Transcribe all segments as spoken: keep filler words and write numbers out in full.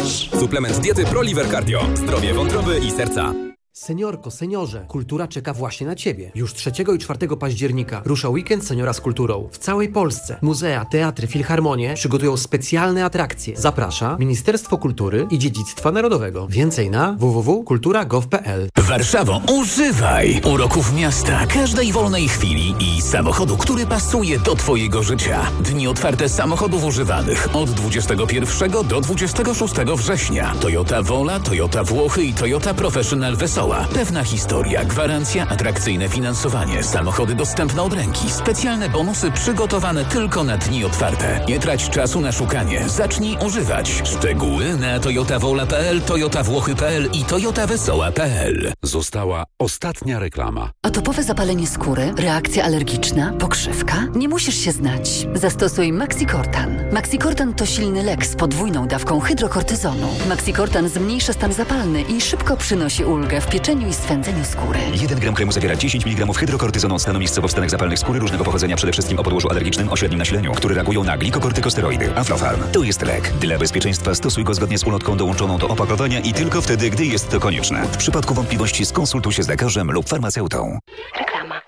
masz. Suplement diety ProLiver Cardio. Zdrowie wątroby i serca. Seniorko, seniorze, kultura czeka właśnie na Ciebie. Już trzeciego i czwartego października rusza weekend Seniora z kulturą. W całej Polsce muzea, teatry, filharmonie przygotują specjalne atrakcje. Zaprasza Ministerstwo Kultury i Dziedzictwa Narodowego. Więcej na w w w kropka kultura kropka gov kropka p l. Warszawo, używaj uroków miasta, każdej wolnej chwili i samochodu, który pasuje do Twojego życia. Dni otwarte samochodów używanych od dwudziestego pierwszego do dwudziestego szóstego września. Toyota Vola, Toyota Włochy i Toyota Professional Wesoła. Pewna historia, gwarancja, atrakcyjne finansowanie, samochody dostępne od ręki, specjalne bonusy przygotowane tylko na dni otwarte. Nie trać czasu na szukanie, zacznij używać. Szczegóły na toyota wola kropka p l, toyota włochy kropka p l i toyota wesoła kropka p l. Została ostatnia reklama. Atopowe zapalenie skóry, reakcja alergiczna, pokrzywka? Nie musisz się znać. Zastosuj Maxicortan. Maxicortan to silny lek z podwójną dawką hydrokortyzonu. Maxicortan zmniejsza stan zapalny i szybko przynosi ulgę w pieczeniu i swędzeniu skóry. jeden gram kremu zawiera dziesięć miligramów hydrokortyzonu stanu miejscowo w stanach zapalnych skóry różnego pochodzenia, przede wszystkim o podłożu alergicznym o średnim nasileniu, które reagują na glikokortykosteroidy. Aflofarm to jest lek. Dla bezpieczeństwa stosuj go zgodnie z ulotką dołączoną do opakowania i tylko wtedy, gdy jest to konieczne. W przypadku wątpliwości skonsultuj się z lekarzem lub farmaceutą. Reklama.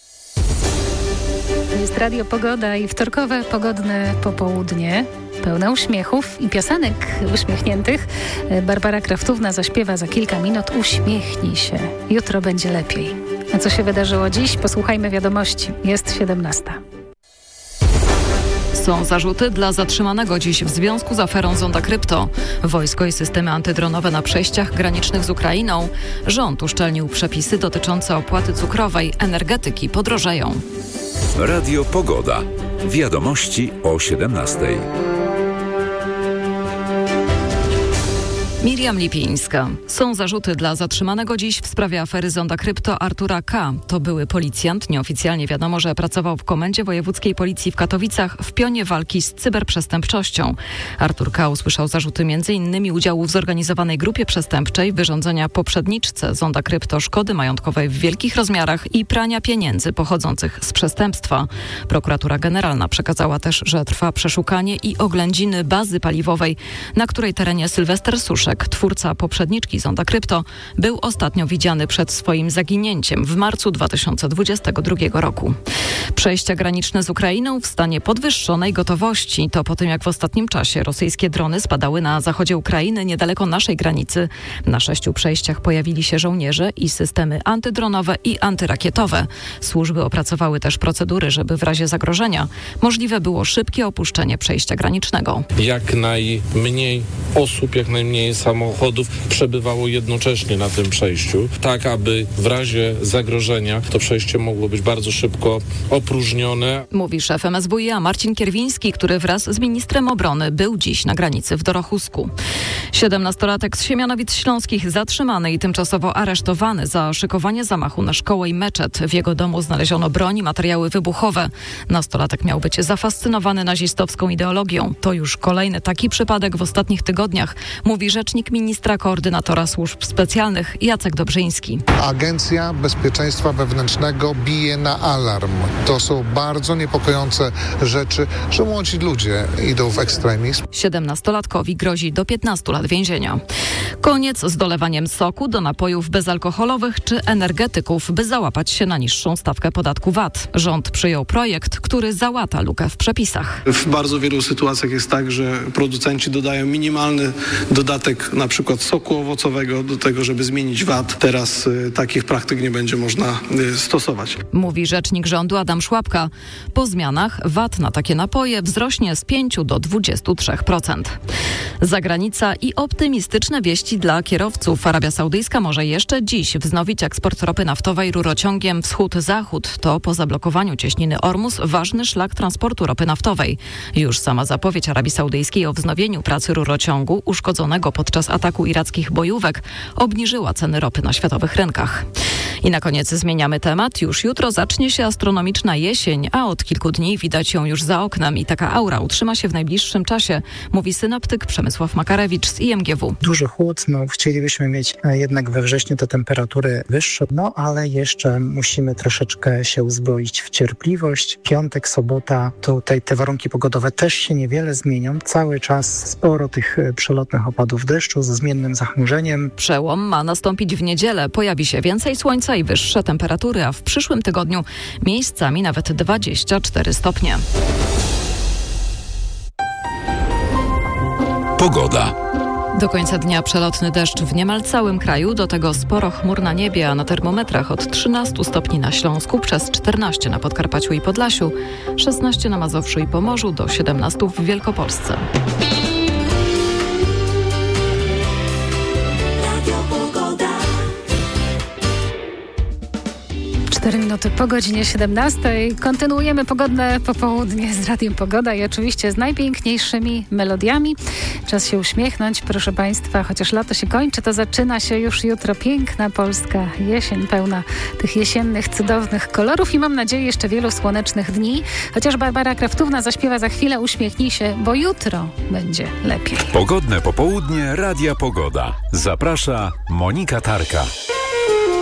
Jest Radio Pogoda i wtorkowe pogodne popołudnie. Pełne uśmiechów i piosenek uśmiechniętych. Barbara Kraftówna zaśpiewa za kilka minut Uśmiechnij się. Jutro będzie lepiej. A co się wydarzyło dziś? Posłuchajmy wiadomości. Jest siedemnasta. Są zarzuty dla zatrzymanego dziś w związku z aferą Zonda Krypto. Wojsko i systemy antydronowe na przejściach granicznych z Ukrainą. Rząd uszczelnił przepisy dotyczące opłaty cukrowej. Energetyki podrożeją. Radio Pogoda. Wiadomości o siedemnastej. Miriam Lipińska. Są zarzuty dla zatrzymanego dziś w sprawie afery Zonda Krypto Artura K. To były policjant. Nieoficjalnie wiadomo, że pracował w Komendzie Wojewódzkiej Policji w Katowicach w pionie walki z cyberprzestępczością. Artur K. usłyszał zarzuty między innymi udziału w zorganizowanej grupie przestępczej, wyrządzenia poprzedniczce Zonda Krypto szkody majątkowej w wielkich rozmiarach i prania pieniędzy pochodzących z przestępstwa. Prokuratura Generalna przekazała też, że trwa przeszukanie i oględziny bazy paliwowej, na której terenie Sylwester Suszek, twórca poprzedniczki Zonda Krypto, był ostatnio widziany przed swoim zaginięciem w marcu dwa tysiące dwudziestego drugiego roku. Przejścia graniczne z Ukrainą w stanie podwyższonej gotowości. To po tym, jak w ostatnim czasie rosyjskie drony spadały na zachodzie Ukrainy, niedaleko naszej granicy. Na sześciu przejściach pojawili się żołnierze i systemy antydronowe i antyrakietowe. Służby opracowały też procedury, żeby w razie zagrożenia możliwe było szybkie opuszczenie przejścia granicznego. Jak najmniej osób, jak najmniej samochodów przebywało jednocześnie na tym przejściu, tak aby w razie zagrożenia to przejście mogło być bardzo szybko opróżnione. Mówi szef M S W i A Marcin Kierwiński, który wraz z ministrem obrony był dziś na granicy w Dorochusku. Siedemnastolatek z Siemianowic Śląskich zatrzymany i tymczasowo aresztowany za szykowanie zamachu na szkołę i meczet. W jego domu znaleziono broń i materiały wybuchowe. Nastolatek miał być zafascynowany nazistowską ideologią. To już kolejny taki przypadek w ostatnich tygodniach, mówi rzecznik ministra koordynatora służb specjalnych Jacek Dobrzyński. Agencja Bezpieczeństwa Wewnętrznego bije na alarm. To są bardzo niepokojące rzeczy, że młodzi ludzie idą w ekstremizm. Siedemnastolatkowi grozi do piętnastu lat więzienia. Koniec z dolewaniem soku do napojów bezalkoholowych czy energetyków, by załapać się na niższą stawkę podatku V A T. Rząd przyjął projekt, który załata lukę w przepisach. W bardzo wielu sytuacjach jest tak, że producenci dodają minimalny dodatek na przykład soku owocowego do tego, żeby zmienić V A T. Teraz y, takich praktyk nie będzie można y, stosować. Mówi rzecznik rządu Adam Szłapka. Po zmianach V A T na takie napoje wzrośnie z pięciu do dwudziestu trzech procent. Zagranica i optymistyczne wieści dla kierowców. Arabia Saudyjska może jeszcze dziś wznowić eksport ropy naftowej rurociągiem wschód-zachód. To po zablokowaniu cieśniny Ormus ważny szlak transportu ropy naftowej. Już sama zapowiedź Arabii Saudyjskiej o wznowieniu pracy rurociągu uszkodzonego podczas ataku irackich bojówek obniżyła ceny ropy na światowych rynkach. I na koniec zmieniamy temat. Już jutro zacznie się astronomiczna jesień, a od kilku dni widać ją już za oknem i taka aura utrzyma się w najbliższym czasie, mówi synoptyk Przemysław Makarewicz z I M G W. Duży chłód, no chcielibyśmy mieć jednak we wrześniu te temperatury wyższe, no ale jeszcze musimy troszeczkę się uzbroić w cierpliwość. Piątek, sobota, tutaj te warunki pogodowe też się niewiele zmienią. Cały czas sporo tych przelotnych opadów deszczu ze zmiennym zachmurzeniem. Przełom ma nastąpić w niedzielę. Pojawi się więcej słońca i wyższe temperatury, a w przyszłym tygodniu miejscami nawet dwadzieścia cztery stopnie. Pogoda. Do końca dnia przelotny deszcz w niemal całym kraju, do tego sporo chmur na niebie, a na termometrach od trzynastu stopni na Śląsku, przez czternaście na Podkarpaciu i Podlasiu, szesnaście na Mazowszu i Pomorzu, do siedemnastu w Wielkopolsce. cztery minuty po godzinie siedemnastej. Kontynuujemy pogodne popołudnie z Radiem Pogoda i oczywiście z najpiękniejszymi melodiami. Czas się uśmiechnąć, proszę Państwa. Chociaż lato się kończy, to zaczyna się już jutro piękna polska jesień, pełna tych jesiennych, cudownych kolorów i mam nadzieję jeszcze wielu słonecznych dni. Chociaż Barbara Kraftówna zaśpiewa za chwilę Uśmiechnij się, bo jutro będzie lepiej. Pogodne popołudnie Radia Pogoda. Zaprasza Monika Tarka.